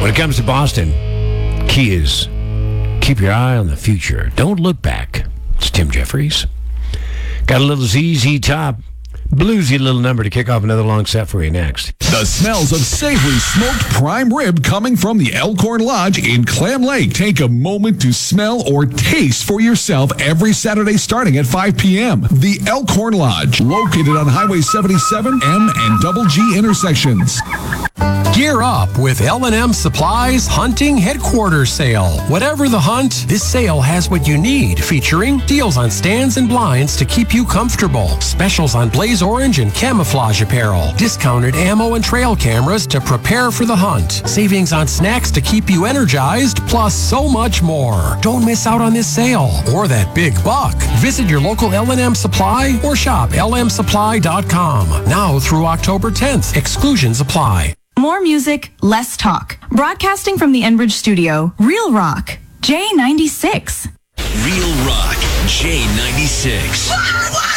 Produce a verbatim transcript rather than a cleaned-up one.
When it comes to Boston, key is keep your eye on the future. Don't look back. It's Tim Jeffries. Got a little Z Z Top, bluesy little number to kick off another long set for you next. The smells of savory smoked prime rib coming from the Elkhorn Lodge in Clam Lake. Take a moment to smell or taste for yourself every Saturday starting at five p.m. The Elkhorn Lodge, located on Highway seventy-seven, M and Double G intersections. Gear up with L and M Supply's Hunting Headquarters Sale. Whatever the hunt, this sale has what you need, featuring deals on stands and blinds to keep you comfortable, specials on blaze orange and camouflage apparel, discounted ammo and trail cameras to prepare for the hunt, savings on snacks to keep you energized, plus so much more. Don't miss out on this sale or that big buck. Visit your local L and M Supply or shop L M supply dot com. Now through October tenth. Exclusions apply. More music, less talk. Broadcasting from the Enbridge studio, Real Rock, J ninety-six. Real Rock, J ninety-six.